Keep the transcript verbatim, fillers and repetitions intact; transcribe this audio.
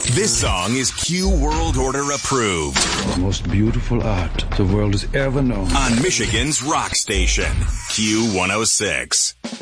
This song is Q World Order approved. The most beautiful art the world has ever known. On Michigan's rock station, Q one oh six.